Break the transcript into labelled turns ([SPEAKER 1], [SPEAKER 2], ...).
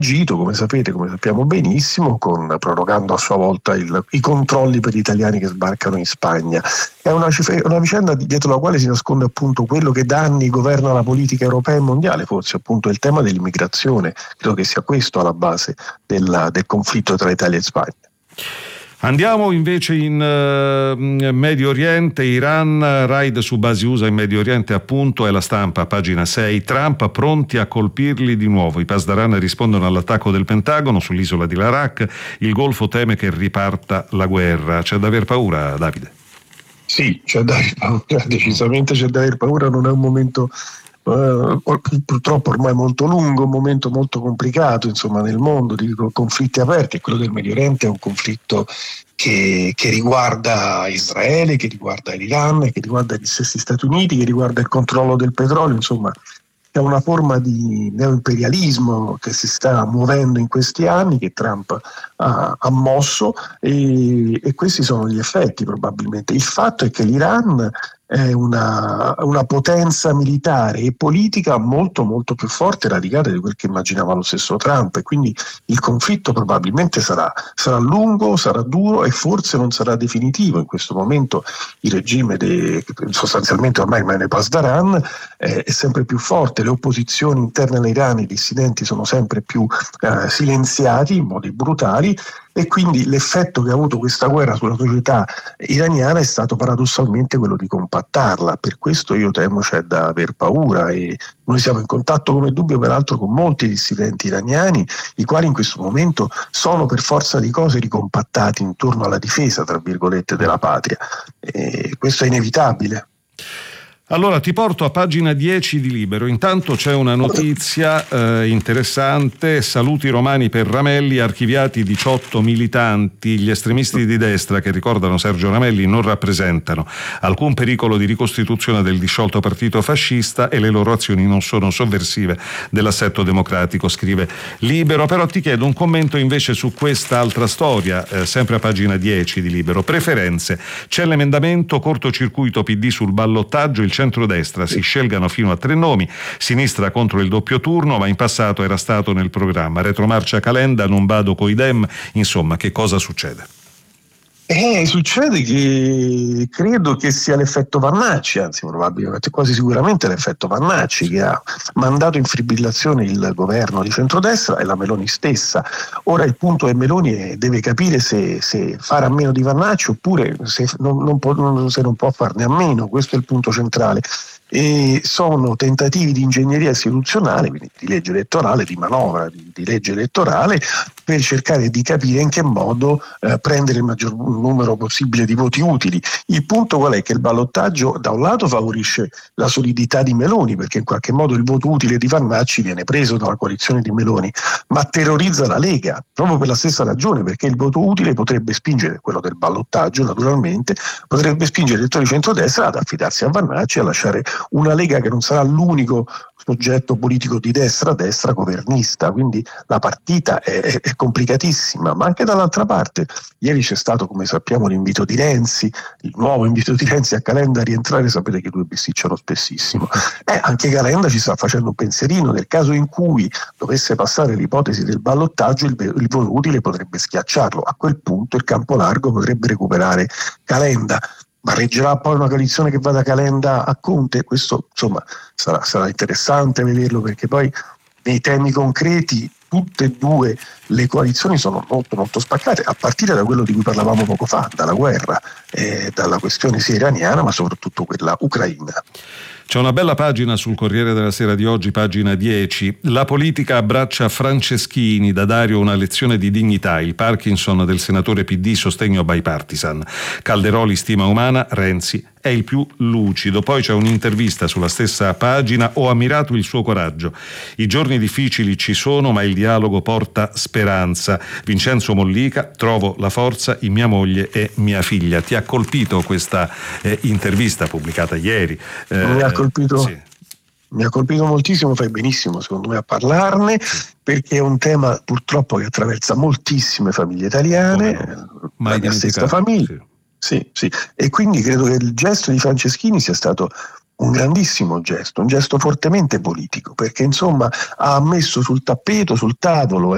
[SPEAKER 1] agito, come sapete, come sappiamo benissimo, prorogando a sua volta i controlli per gli italiani che sbarcano in Spagna. È una vicenda dietro la quale si nasconde appunto quello che da anni governa la politica europea e mondiale, forse appunto il tema dell'immigrazione. Credo che sia questo alla base del conflitto tra Italia e Spagna.
[SPEAKER 2] Andiamo invece in Medio Oriente, Iran, raid su basi USA in Medio Oriente, appunto, è La Stampa, pagina 6. Trump pronti a colpirli di nuovo. I Pasdaran rispondono all'attacco del Pentagono sull'isola di Larak. Il Golfo teme che riparta la guerra. C'è da aver paura, Davide?
[SPEAKER 1] Sì, c'è da aver paura, decisamente c'è da aver paura. Non è un momento purtroppo ormai molto lungo, un momento molto complicato insomma nel mondo di conflitti aperti, e quello del Medio Oriente è un conflitto che riguarda Israele, che riguarda l'Iran, che riguarda gli stessi Stati Uniti, che riguarda il controllo del petrolio, insomma è una forma di neoimperialismo che si sta muovendo in questi anni, che Trump ha mosso, e questi sono gli effetti probabilmente. Il fatto è che l'Iran è una potenza militare e politica molto molto più forte e radicata di quel che immaginava lo stesso Trump, e quindi il conflitto probabilmente sarà lungo, sarà duro e forse non sarà definitivo. In questo momento il regime sostanzialmente ormai nei Pasdaran è sempre più forte, le opposizioni interne all'Iran, i dissidenti sono sempre più silenziati in modi brutali, e quindi l'effetto che ha avuto questa guerra sulla società iraniana è stato paradossalmente quello di compattarla. Per questo io temo c'è da aver paura, e noi siamo in contatto, come dubbio peraltro, con molti dissidenti iraniani, i quali in questo momento sono per forza di cose ricompattati intorno alla difesa, tra virgolette, della patria, e questo è inevitabile.
[SPEAKER 2] Allora ti porto a pagina 10 di Libero. Intanto c'è una notizia interessante: saluti romani per Ramelli, archiviati 18 militanti. Gli estremisti di destra che ricordano Sergio Ramelli non rappresentano alcun pericolo di ricostituzione del disciolto partito fascista e le loro azioni non sono sovversive dell'assetto democratico, scrive Libero. Però ti chiedo un commento invece su questa altra storia, sempre a pagina 10 di Libero. Preferenze. C'è l'emendamento cortocircuito PD sul ballottaggio, il centrodestra si scelgano fino a 3 nomi, sinistra contro il doppio turno, ma in passato era stato nel programma. Retromarcia Calenda, non vado coi Dem, insomma, che cosa succede?
[SPEAKER 1] Succede che credo che sia l'effetto Vannacci, anzi probabilmente quasi sicuramente l'effetto Vannacci, che ha mandato in fibrillazione il governo di centrodestra e la Meloni stessa. Ora il punto è: Meloni deve capire se fare a meno di Vannacci oppure se non può farne a meno. Questo è il punto centrale. E sono tentativi di ingegneria istituzionale, quindi di legge elettorale, di manovra di legge elettorale, per cercare di capire in che modo prendere il maggior numero possibile di voti utili. Il punto qual è? Che il ballottaggio da un lato favorisce la solidità di Meloni, perché in qualche modo il voto utile di Vannacci viene preso dalla coalizione di Meloni, ma terrorizza la Lega proprio per la stessa ragione, perché il voto utile potrebbe spingere, quello del ballottaggio naturalmente, potrebbe spingere gli elettori di centrodestra ad affidarsi a Vannacci e a lasciare una Lega che non sarà l'unico soggetto politico di destra governista. Quindi la partita è complicatissima. Ma anche dall'altra parte, ieri c'è stato, come sappiamo, l'invito di Renzi, il nuovo invito di Renzi a Calenda a rientrare. Sapete che i due bisticciano spessissimo. Anche Calenda ci sta facendo un pensierino: nel caso in cui dovesse passare l'ipotesi del ballottaggio, il voto utile potrebbe schiacciarlo. A quel punto il campo largo potrebbe recuperare Calenda. Ma reggerà poi una coalizione che va da Calenda a Conte? Questo insomma sarà interessante vederlo, perché poi nei temi concreti tutte e due le coalizioni sono molto molto spaccate, a partire da quello di cui parlavamo poco fa, dalla guerra, dalla questione sia iraniana ma soprattutto quella ucraina.
[SPEAKER 2] C'è una bella pagina sul Corriere della Sera di oggi, pagina 10. La politica abbraccia Franceschini, da Dario una lezione di dignità, il Parkinson del senatore PD, sostegno bipartisan. Calderoli stima umana, Renzi è il più lucido. Poi c'è un'intervista sulla stessa pagina: ho ammirato il suo coraggio. I giorni difficili ci sono, ma il dialogo porta speranza. Vincenzo Mollica, trovo la forza in mia moglie e mia figlia. Ti ha colpito questa intervista pubblicata ieri?
[SPEAKER 1] Mi ha colpito.
[SPEAKER 2] Sì.
[SPEAKER 1] Mi ha colpito moltissimo, fai benissimo secondo me a parlarne, perché è un tema purtroppo che attraversa moltissime famiglie italiane, la mia stessa famiglia. Sì. E quindi credo che il gesto di Franceschini sia stato un grandissimo gesto, un gesto fortemente politico, perché insomma ha messo sul tappeto, sul tavolo